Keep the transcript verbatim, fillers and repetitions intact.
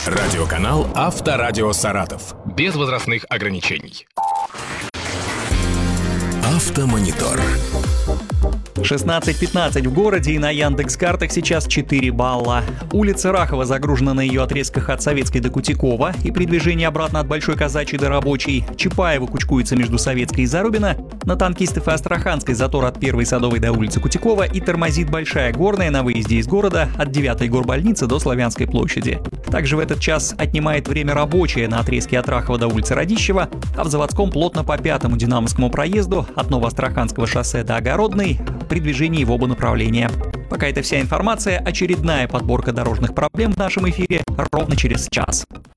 Радиоканал «Авторадио Саратов». Без возрастных ограничений. Автомонитор. шестнадцать пятнадцать в городе, и на Яндекс.Картах сейчас четыре балла. Улица Рахова загружена на ее отрезках от Советской до Кутякова, и при движении обратно от Большой Казачьей до Рабочей. Чапаева кучкуется между Советской и Зарубина. На Танкистов и Астраханской затор от Первой Садовой до улицы Кутякова, и тормозит Большая Горная на выезде из города от девятой горбольницы до Славянской площади. Также в этот час отнимает время рабочее на отрезке от Рахова до улицы Радищева, а в Заводском плотно по пятому Динамовскому проезду от Новоастраханского шоссе до Огородной при движении в оба направления. Пока это вся информация, очередная подборка дорожных проблем в нашем эфире ровно через час.